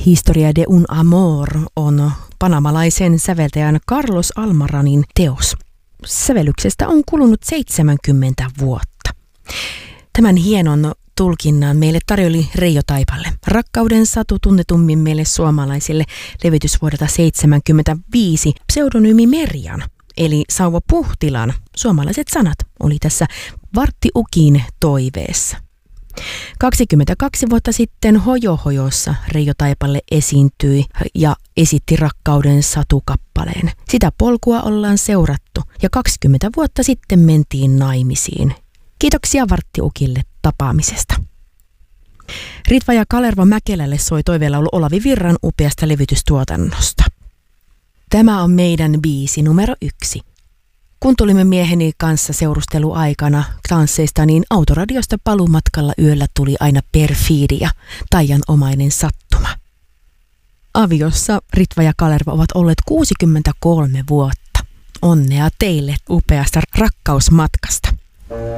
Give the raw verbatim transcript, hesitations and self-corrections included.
Historia de un amor on panamalaisen säveltäjän Carlos Almaranin teos. Sävellyksestä on kulunut seitsemänkymmentä vuotta. Tämän hienon tulkinnan meille tarjoli Reijo Taipalle. Rakkauden satu tunnetummin meille suomalaisille levitysvuodelta seitsemänkymmentäviisi pseudonyymi Merjan, eli Sauva Puhtilan suomalaiset sanat oli tässä Vartti Ukin toiveessa. kaksikymmentäkaksi vuotta sitten Hojohojossa Reijo Taipalle esiintyi ja esitti Rakkauden satukappaleen. Sitä polkua ollaan seurattu ja kaksikymmentä vuotta sitten mentiin naimisiin. Kiitoksia Vartti Ukille tapaamisesta. Ritva ja Kalervo Mäkelälle soi toiveella Olavi Virran upeasta levytystuotannosta. Tämä on meidän biisi numero yksi. Kun tulimme mieheni kanssa seurusteluaikana tansseista, niin autoradiosta paluumatkalla yöllä tuli aina perfiidia, taianomainen sattuma. Aviossa Ritva ja Kalervo ovat olleet kuusikymmentäkolme vuotta. Onnea teille upeasta rakkausmatkasta.